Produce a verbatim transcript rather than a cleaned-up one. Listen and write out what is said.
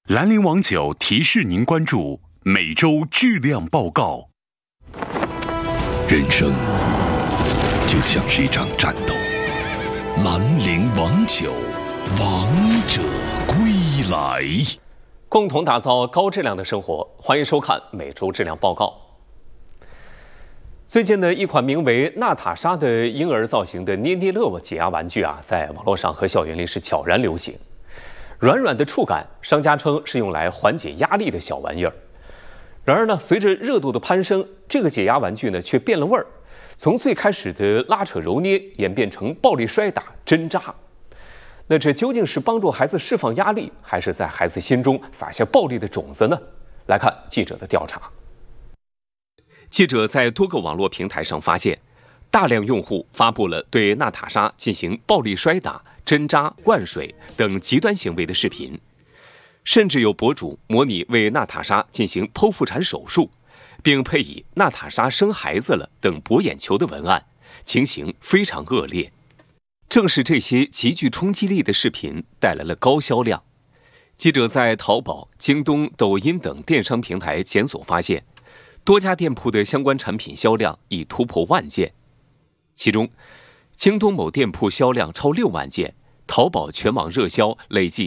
兰陵王酒提示您关注每周质量报告。 人生就像是一场战斗，兰陵王酒，王者归来。 共同打造高质量的生活，欢迎收看每周质量报告。最近呢，一款名为娜塔莎的婴儿造型的捏捏乐解压玩具啊，在网络上和校园里是悄然流行。软软的触感，商家称是用来缓解压力的小玩意儿。然而呢，随着热度的攀升，这个解压玩具呢却变了味儿，从最开始的拉扯揉捏演变成暴力摔打、针扎。那这究竟是帮助孩子释放压力，还是在孩子心中撒下暴力的种子呢？来看记者的调查。记者在多个网络平台上发现，大量用户发布了对娜塔莎进行暴力摔打、针扎、灌水等极端行为的视频，甚至有博主模拟为娜塔莎进行剖腹产手术，并配以娜塔莎生孩子了等博眼球的文案，情形非常恶劣。正是这些极具冲击力的视频带来了高销量。记者在淘宝、京东、抖音等电商平台检索发现，多家店铺的相关产品销量已突破万件。其中，京东某店铺销量超六万件，淘宝全网热销累计